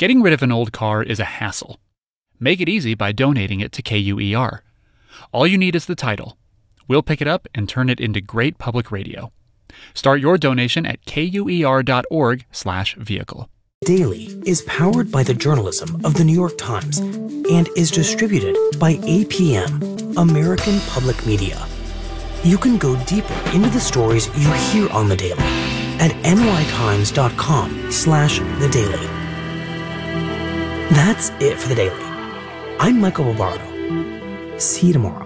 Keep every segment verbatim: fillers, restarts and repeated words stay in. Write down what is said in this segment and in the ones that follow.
Getting rid of an old car is a hassle. Make it easy by donating it to K U E R. All you need is the title. We'll pick it up and turn it into great public radio. Start your donation at kuer.org slash vehicle. Daily is powered by the journalism of the New York Times and is distributed by A P M, American Public Media. You can go deeper into the stories you hear on The Daily at nytimes.com slash The Daily. That's it for The Daily. I'm Michael Bobardo. See you tomorrow.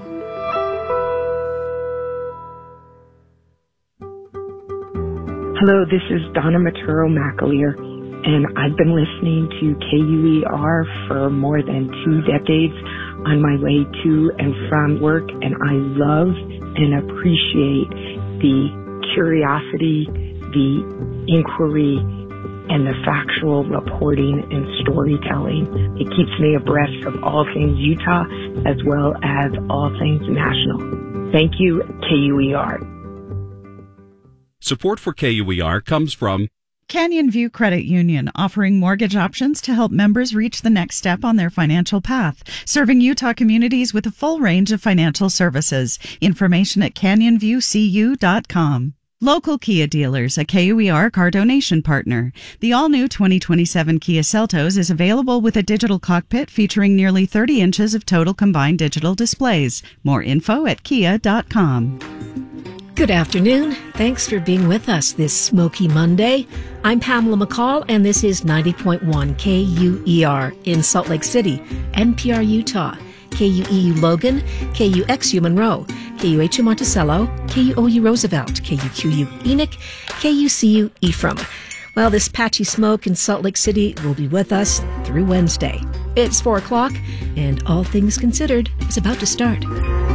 Hello, this is Donna Maturo McAleer, and I've been listening to K U E R for more than two decades on my way to and from work, and I love and appreciate the curiosity, the inquiry, and the factual reporting and storytelling. It keeps me abreast of all things Utah as well as all things national. Thank you, K U E R. Support for K U E R comes from Canyon View Credit Union, offering mortgage options to help members reach the next step on their financial path, serving Utah communities with a full range of financial services. Information at canyon view c u dot com. Local Kia dealers, a K U E R car donation partner. The all-new twenty twenty-seven Kia Seltos is available with a digital cockpit featuring nearly thirty inches of total combined digital displays. More info at kia dot com. Good afternoon. Thanks for being with us this smoky Monday. I'm Pamela McCall, and this is ninety point one K U E R in Salt Lake City, N P R Utah, K U E U Logan, K U X U Monroe, K U H U Monticello, K U O U Roosevelt, K U Q U Enoch, K U C U Ephraim. Well, this patchy smoke in Salt Lake City will be with us through Wednesday. It's four o'clock, and All Things Considered is about to start.